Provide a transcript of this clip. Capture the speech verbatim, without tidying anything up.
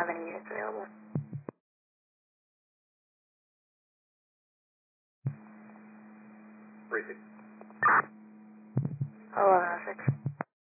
have any units available. Briefing. eleven oh six.